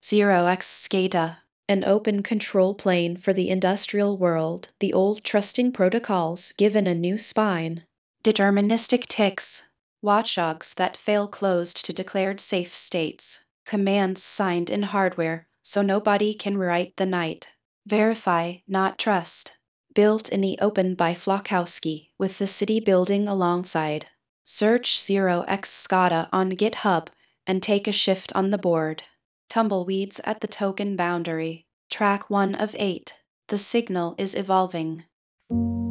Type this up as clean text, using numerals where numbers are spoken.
0x SCADA, an open control plane for the industrial world, the old trusting protocols given a new spine. Deterministic ticks, watchdogs that fail closed to declared safe states, commands signed in hardware so nobody can rewrite the night. Verify, not trust. Built in the open by Flokowski, with the city building alongside. Search 0x SCADA on GitHub and take a shift on the board. Tumbleweeds at the token boundary. Track 1 of 8. The signal is evolving.